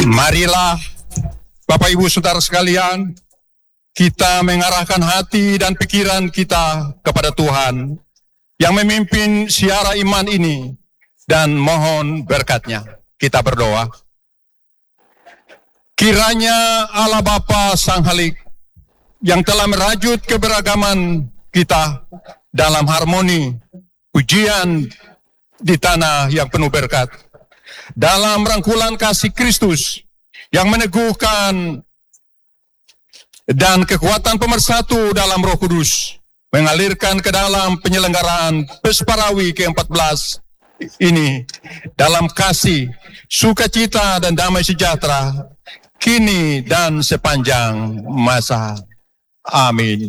Marilah Bapak Ibu Saudara sekalian, kita mengarahkan hati dan pikiran kita kepada Tuhan yang memimpin siara iman ini dan mohon berkat-Nya. Kita berdoa. Kiranya Allah Bapa Sang Halik yang telah merajut keberagaman kita dalam harmoni ujian di tanah yang penuh berkat, dalam rangkulan kasih Kristus yang meneguhkan dan kekuatan pemersatu dalam Roh Kudus mengalirkan ke dalam penyelenggaraan Pesparawi ke-14 ini dalam kasih, sukacita dan damai sejahtera kini dan sepanjang masa. Amin.